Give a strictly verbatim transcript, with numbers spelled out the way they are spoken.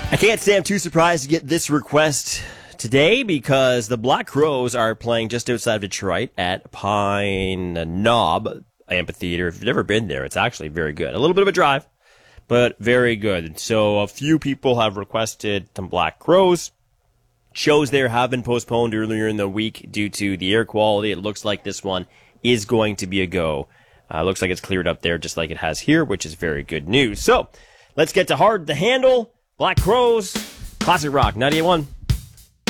I can't say I'm too surprised to get this request today because the Black Crowes are playing just outside of Detroit at Pine Knob Amphitheater. If you've never been there, it's actually very good. A little bit of a drive, but very good. So a few people have requested some Black Crowes. Shows there have been postponed earlier in the week due to the air quality. It looks like this one is going to be a go. Uh, looks like it's cleared up there just like it has here, which is very good news. So let's get to Hard to Handle. Black Crowes, classic rock, ninety-eight point one.